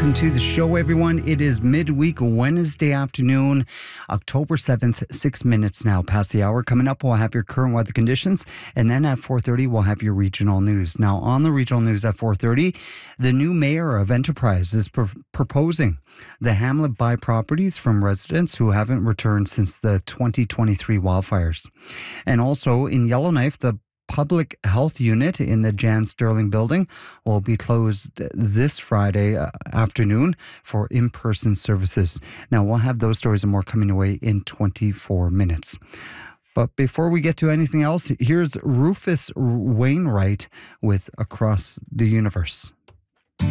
welcome to the show, everyone. It is midweek Wednesday afternoon, October 7th, 6 minutes now past the hour. Coming up, we'll have your current weather conditions, and then at 4:30, we'll have your regional news. Now, on the regional news at 4:30, the new mayor of Enterprise is proposing the Hamlet buy properties from residents who haven't returned since the 2023 wildfires. And also in Yellowknife, the public health unit in the Jan Sterling building will be closed this Friday afternoon for in-person services. Now, we'll have those stories and more coming away in 24 minutes. But before we get to anything else, here's Rufus Wainwright with Across the Universe.